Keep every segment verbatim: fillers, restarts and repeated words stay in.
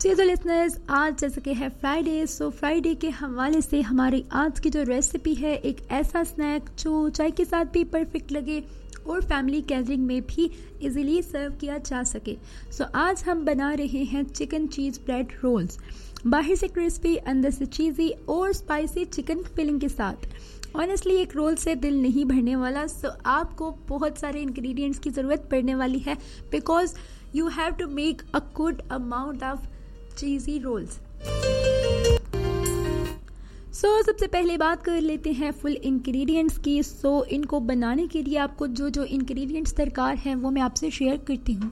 जी तो लिसनर्स, आज जैसे कि है फ्राइडे, सो फ्राइडे के हवाले से हमारी आज की जो रेसिपी है एक ऐसा स्नैक जो चाय के साथ भी परफेक्ट लगे और फैमिली गैदरिंग में भी इजीली सर्व किया जा सके। सो आज हम बना रहे हैं चिकन चीज़ ब्रेड रोल्स, बाहर से क्रिस्पी, अंदर से चीज़ी और स्पाइसी चिकन फिलिंग के साथ। ऑनेस्टली एक रोल से दिल नहीं भरने वाला, सो आपको बहुत सारे इंग्रेडिएंट्स की ज़रूरत पड़ने वाली है because you have to make a good amount of cheesy roles. So so, सबसे पहले बात कर लेते हैं फुल इंग्रेडिएंट्स की। सो so, इनको बनाने के लिए आपको जो जो इंग्रेडिएंट्स दरकार हैं वो मैं आपसे शेयर करती हूँ।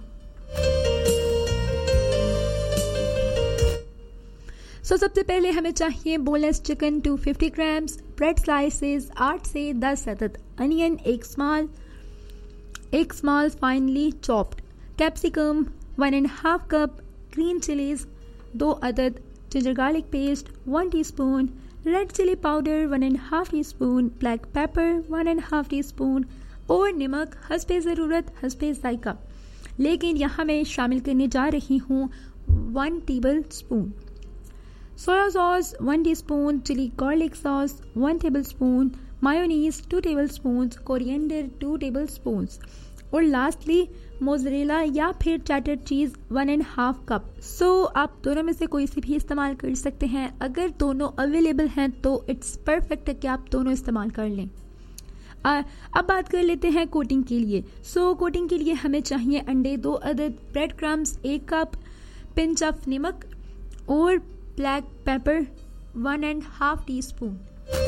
सो so, सबसे पहले हमें चाहिए boneless chicken to fifty grams, bread slices आठ से दस अदद, अनियन एक स्मॉल एक small finally chopped, capsicum one and half cup, green chillies दो अदद, ginger garlic paste one teaspoon, red chilli powder one and half tea spoon, black pepper one and half tea spoon और नमक हस्बे ज़रूरत हस्बे जायका। लेकिन यहाँ मैं शामिल करने जा रही हूँ one table spoon soya sauce one teaspoon, chilli garlic sauce one table spoon, mayonnaise to table spoon, coriander to table spoon और लास्टली मोज़रेला या फिर chatter cheese one and half cup. सो आप दोनों में से कोई सी भी इस्तेमाल कर सकते हैं। अगर दोनों अवेलेबल हैं तो इट्स परफेक्ट है कि आप दोनों इस्तेमाल कर लें। आ, अब बात कर लेते हैं कोटिंग के लिए। सो so, कोटिंग के लिए हमें चाहिए अंडे दो अदद, ब्रेड क्रम्स एक कप, पिंच ऑफ नमक और black pepper one and half tea spoon.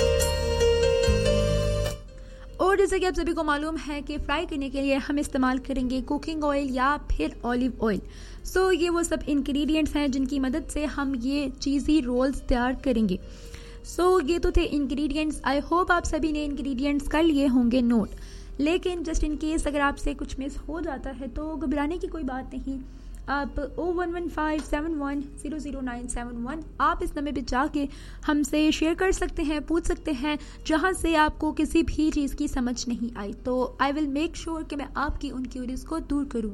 और जैसे कि आप सभी को मालूम है कि फ्राई करने के लिए हम इस्तेमाल करेंगे कुकिंग ऑयल या फिर ऑलिव ऑयल। सो ये वो सब इंग्रेडिएंट्स हैं जिनकी मदद से हम ये चीज़ी रोल्स तैयार करेंगे। सो so, ये तो थे इंग्रेडिएंट्स। आई होप आप सभी ने इंग्रेडिएंट्स कर लिए होंगे नोट, लेकिन जस्ट इन केस अगर आपसे कुछ मिस हो जाता है तो घबराने की कोई बात नहीं। आप ओ one one five seven one zero zero nine seven one आप इस नंबर पे जाके हमसे शेयर कर सकते हैं, पूछ सकते हैं जहां से आपको किसी भी चीज़ की समझ नहीं आई, तो आई विल मेक श्योर कि मैं आपकी उन क्यूरीज को दूर करूं।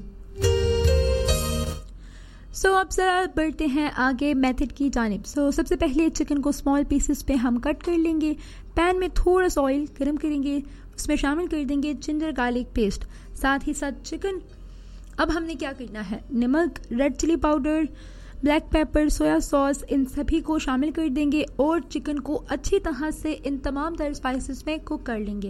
सो so, अब जरा बढ़ते हैं आगे मेथड की जानिब। सो so, सबसे पहले चिकन को स्मॉल पीसेस पे हम कट कर लेंगे। पैन में थोड़ा सा ऑयल गर्म करेंगे, उसमें शामिल कर देंगे जिंजर गार्लिक पेस्ट, साथ ही साथ चिकन। अब हमने क्या करना है, नमक, red chilli powder, black pepper, soya sauce, इन सभी को शामिल कर देंगे और चिकन को अच्छी तरह से इन तमाम तरह स्पाइसेस में कुक कर लेंगे।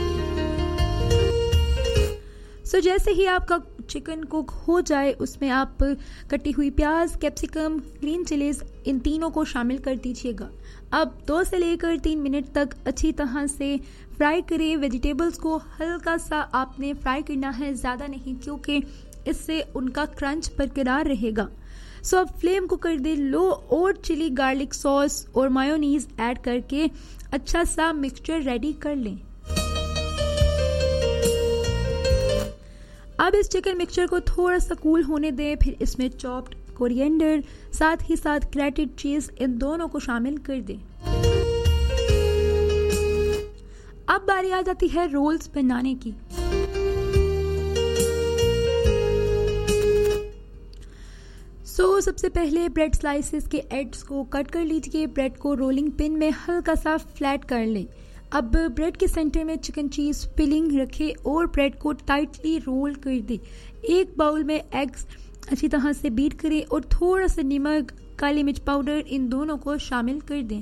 सो so, जैसे ही आपका चिकन कुक हो जाए उसमें आप कटी हुई प्याज, कैप्सिकम, ग्रीन चिलीज इन तीनों को शामिल कर दीजिएगा। अब दो से लेकर तीन मिनट तक अच्छी तरह से फ्राई करें। वेजिटेबल्स को हल्का सा आपने फ्राई करना है, ज़्यादा नहीं, क्योंकि इससे उनका क्रंच बरकरार रहेगा। सो अब फ्लेम को कर दे लो और चिली गार्लिक सॉस और मायोनीज ऐड करके अच्छा सा मिक्सचर रेडी कर लें। अब इस चिकन मिक्सचर को थोड़ा सा कूल होने दें, फिर इसमें चॉप्ड कोरिएंडर साथ ही साथ ग्रेटेड चीज इन दोनों को शामिल कर दें। अब बारी आ जाती है रोल्स बनाने की। सो so, सबसे पहले ब्रेड स्लाइसेस के एड्स को कट कर लीजिए। ब्रेड को रोलिंग पिन में हल्का सा फ्लैट कर लें। अब ब्रेड के सेंटर में चिकन चीज़ फिलिंग रखें और ब्रेड को टाइटली रोल कर दें। एक बाउल में एग्स अच्छी तरह से बीट करें और थोड़ा सा नमक, काली मिर्च पाउडर इन दोनों को शामिल कर दें।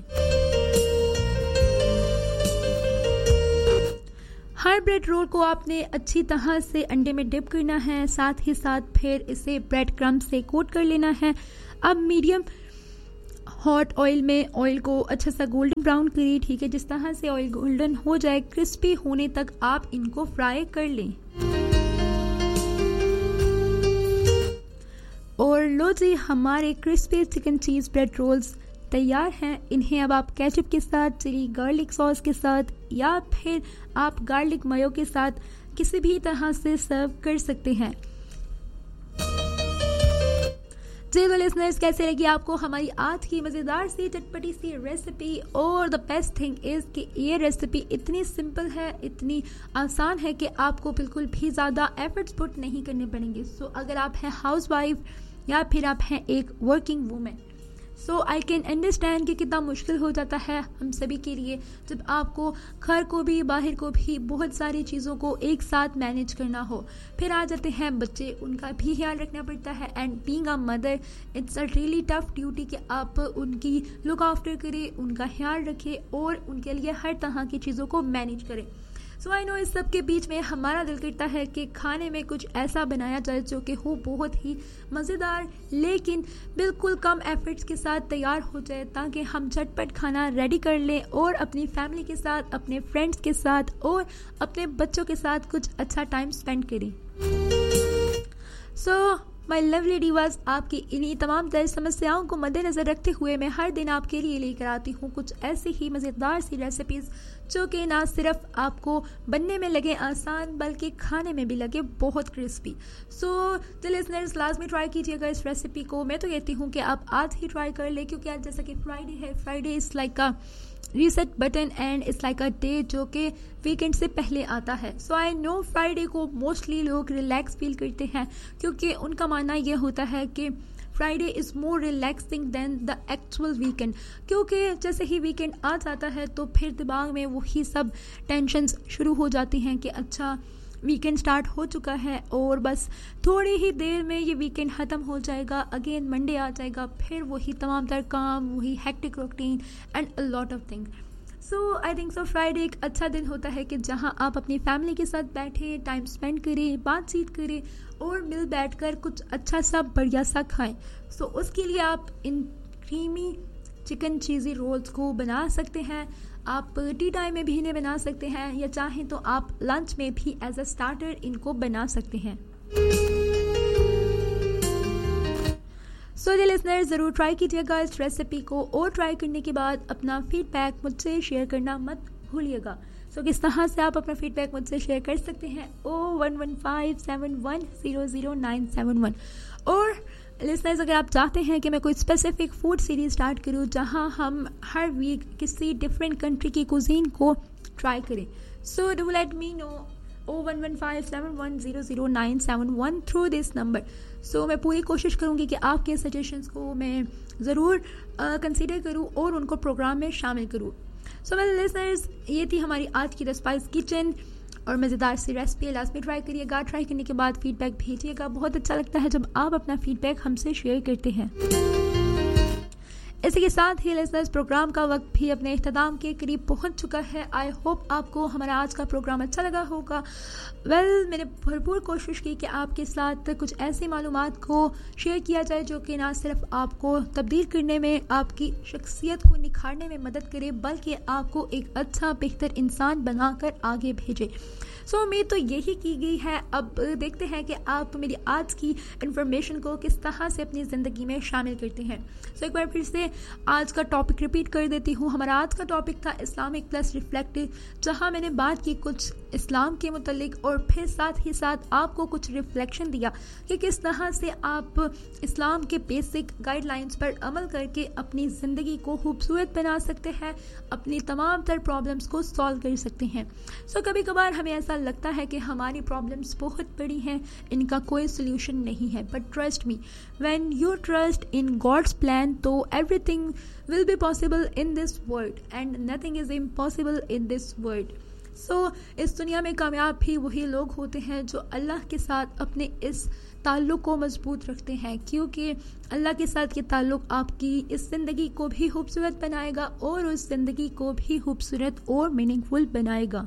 हर ब्रेड रोल को आपने अच्छी तरह से अंडे में डिप करना है, साथ ही साथ फिर इसे ब्रेड क्रम्ब से कोट कर लेना है। अब मीडियम हॉट ऑयल में ऑयल को अच्छा सा गोल्डन ब्राउन करिए, ठीक है। जिस तरह से ऑयल गोल्डन हो जाए, क्रिस्पी होने तक आप इनको फ्राई कर लें। और लो जी, हमारे crispy chicken cheese bread rolls तैयार हैं। इन्हें अब आप केचप के साथ, चिली गार्लिक सॉस के साथ या फिर आप गार्लिक मयो के साथ किसी भी तरह से सर्व कर सकते हैं। जी तो लिसनर्स, कैसे लगी आपको हमारी आज की मज़ेदार सी चटपटी सी रेसिपी? और द बेस्ट थिंग इज़ कि ये रेसिपी इतनी सिंपल है, इतनी आसान है कि आपको बिल्कुल भी ज़्यादा एफर्ट्स पुट नहीं करने पड़ेंगे। सो so, अगर आप हैं हाउस वाइफ या फिर आप हैं एक working women. So I can understand कि कितना मुश्किल हो जाता है हम सभी के लिए जब आपको घर को भी बाहर को भी बहुत सारी चीज़ों को एक साथ मैनेज करना हो। फिर आ जाते हैं बच्चे, उनका भी ख्याल रखना पड़ता है। And being a mother it's a really tough duty कि आप उनकी लुक आफ्टर करें, उनका ख्याल रखें और उनके लिए हर तरह की चीज़ों को मैनेज करें। सो आई नो इस सब के बीच में हमारा दिल करता है कि खाने में कुछ ऐसा बनाया जाए जो कि हो बहुत ही मज़ेदार, लेकिन बिल्कुल कम एफर्ट्स के साथ तैयार हो जाए, ताकि हम झटपट खाना रेडी कर लें और अपनी फैमिली के साथ, अपने फ्रेंड्स के साथ और अपने बच्चों के साथ कुछ अच्छा टाइम स्पेंड करें। सो माई लवली डिवास, आपकी इन्हीं तमाम तरह समस्याओं को मद्देनज़र रखते हुए मैं हर दिन आपके लिए लेकर आती हूँ कुछ ऐसी ही मज़ेदार सी रेसिपीज़ जो कि ना सिर्फ आपको बनने में लगे आसान बल्कि खाने में भी लगे बहुत क्रिस्पी। सो द लिसनर्स, लाजमी ट्राई कीजिएगा इस रेसिपी को। मैं तो कहती हूँ कि आप आज ही ट्राई कर ले, क्योंकि आज जैसा कि फ्राइडे है, Friday is like a reset button and it's like a day जो कि वीकेंड से पहले आता है। सो आई नो फ्राइडे को मोस्टली लोग रिलैक्स फील करते हैं, क्योंकि उनका मानना यह होता है कि Friday is more relaxing then the actual weekend, क्योंकि जैसे ही वीकेंड आ जाता है तो फिर दिमाग में वही सब टेंशन्स शुरू हो जाती हैं कि अच्छा वीकेंड स्टार्ट हो चुका है और बस थोड़ी ही देर में ये वीकेंड ख़त्म हो जाएगा, अगेन मंडे आ जाएगा, फिर वही तमाम तर काम, वही hectic routine and a lot of things. So I think so Friday एक अच्छा दिन होता है कि जहां आप अपनी फैमिली के साथ बैठे, टाइम स्पेंड करें, बातचीत करें और मिल बैठकर कुछ अच्छा सा बढ़िया सा खाएं। सो so, उसके लिए आप इन क्रीमी चिकन चीज़ी रोल्स को बना सकते हैं। आप टी टाइम में भी इन्हें बना सकते हैं, या चाहें तो आप लंच में भी एज अ स्टार्टर इनको बना सकते हैं। सो जी लिसनर, ज़रूर ट्राई कीजिएगा इस रेसिपी को और ट्राई करने के बाद अपना फीडबैक मुझसे शेयर करना मत भूलिएगा। सो so, किस तरह से आप अपना फीडबैक मुझसे शेयर कर सकते हैं ओ one one five seven one zero zero nine seven one. और लिसनर्स, अगर आप चाहते हैं कि मैं कोई स्पेसिफिक फूड सीरीज स्टार्ट करूं जहां हम हर वीक किसी डिफरेंट कंट्री की कुजीन को ट्राई करें, so do let me know O one one five seven one zero zero nine seven one through this number. सो मैं पूरी कोशिश करूंगी कि आपके सजेशंस को मैं ज़रूर कंसीडर करूं और उनको प्रोग्राम में शामिल करूं। सो वेल लिसनर्स, ये थी हमारी आज की द स्पाइस किचन और मज़ेदार सी रेसिपी। लाजमी ट्राई करिएगा, ट्राई करने के बाद फीडबैक भेजिएगा। बहुत अच्छा लगता है जब आप अपना फीडबैक हमसे शेयर करते हैं। इसी के साथ ही लिसनर्स, प्रोग्राम का वक्त भी अपने इख्तिताम के करीब पहुंच चुका है। आई होप आपको हमारा आज का प्रोग्राम अच्छा लगा होगा। वेल well, मैंने भरपूर कोशिश की कि आपके साथ कुछ ऐसी मालूमात को शेयर किया जाए जो कि ना सिर्फ आपको तब्दील करने में, आपकी शख्सियत को निखारने में मदद करे, बल्कि आपको एक अच्छा बेहतर इंसान बनाकर आगे भेजे। सो so, उम्मीद तो यही की गई है। अब देखते हैं कि आप मेरी आज की इन्फॉर्मेशन को किस तरह से अपनी ज़िंदगी में शामिल करते हैं। सो so, एक बार फिर से आज का टॉपिक रिपीट कर देती हूँ। हमारा आज का टॉपिक था इस्लामिक प्लस रिफ्लेक्टिव, जहाँ मैंने बात की कुछ इस्लाम के मुतल्लिक और फिर साथ ही साथ आपको कुछ रिफ्लेक्शन दिया कि किस तरह से आप इस्लाम के बेसिक गाइडलाइंस पर अमल करके अपनी ज़िंदगी को खूबसूरत बना सकते हैं, अपनी तमाम तर प्रॉब्लम्स को सॉल्व कर सकते हैं। सो so, कभी कभार हमें ऐसा लगता है कि हमारी प्रॉब्लम्स बहुत बड़ी हैं, इनका कोई सोल्यूशन नहीं है, but trust me, when you trust in God's plan तो everything will be possible in this world and nothing is impossible in this world. सो इस दुनिया में कामयाब भी वही लोग होते हैं जो अल्लाह के साथ अपने इस ताल्लुक़ को मजबूत रखते हैं, क्योंकि अल्लाह के साथ ये ताल्लुक़ आपकी इस ज़िंदगी को भी खूबसूरत बनाएगा और उस ज़िंदगी को भी खूबसूरत और मीनिंगफुल बनाएगा।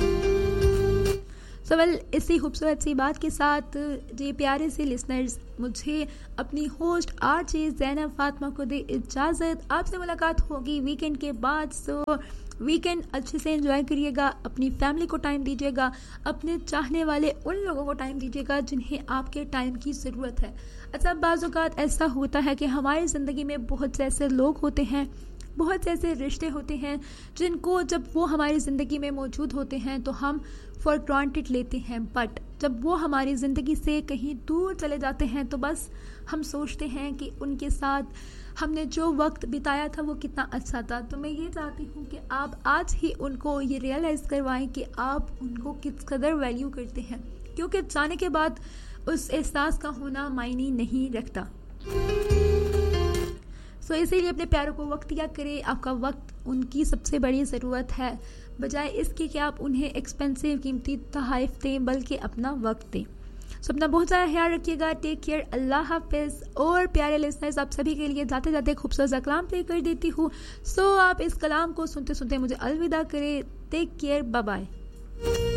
सो वेल, इसी खूबसूरत सी बात के साथ जी प्यारे से लिसनर्स, मुझे अपनी होस्ट आरजे ज़ैनब फातिमा को दे इजाज़त। आपसे मुलाकात होगी वीकेंड के बाद। सो वीकेंड अच्छे से एंजॉय करिएगा, अपनी फैमिली को टाइम दीजिएगा, अपने चाहने वाले उन लोगों को टाइम दीजिएगा जिन्हें आपके टाइम की ज़रूरत है। अच्छा, बाज़ औक़ात ऐसा होता है कि हमारी ज़िंदगी में बहुत से ऐसे लोग होते हैं, बहुत से ऐसे रिश्ते होते हैं जिनको जब वो हमारी ज़िंदगी में मौजूद होते हैं तो हम फॉर ग्रांटेड लेते हैं, बट जब वो हमारी ज़िंदगी से कहीं दूर चले जाते हैं तो बस हम सोचते हैं कि उनके साथ हमने जो वक्त बिताया था वो कितना अच्छा था। तो मैं ये चाहती हूँ कि आप आज ही उनको ये रियलाइज़ करवाएं कि आप उनको किस कदर वैल्यू करते हैं, क्योंकि जाने के बाद उस एहसास का होना मायने नहीं रखता। सो इसीलिए अपने प्यारों को वक्त दिया करें। आपका वक्त उनकी सबसे बड़ी ज़रूरत है, बजाय इसके कि आप उन्हें एक्सपेंसिव कीमती तोहफ़े दें, बल्कि अपना वक्त दें। सो अपना बहुत ज़्यादा ख्याल रखिएगा। टेक केयर, अल्लाह हाफिज़। और प्यारे लिसनर्स, आप सभी के लिए जाते जाते खूबसूरत सा कलाम प्ले कर देती हूँ। सो आप इस कलाम को सुनते सुनते मुझे अलविदा करें। Take care, bye bye.